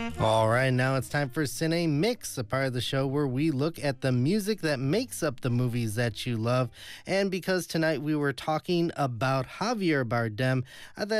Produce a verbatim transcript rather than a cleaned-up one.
All right, now it's time for Cine Mix, a part of the show where we look at the music that makes up the movies that you love. And because tonight we were talking about Javier Bardem, I thought